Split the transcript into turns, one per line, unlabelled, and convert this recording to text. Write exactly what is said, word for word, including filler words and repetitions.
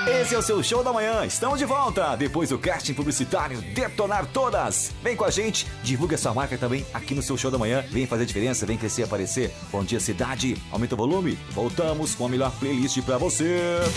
Esse é o seu Show da Manhã. Estamos de volta depois do casting publicitário Detonar Todas. Vem com a gente, divulga sua marca também aqui no seu Show da Manhã. Vem fazer diferença, vem crescer e aparecer. Bom dia, cidade. Aumenta o volume. Voltamos com a melhor playlist pra você.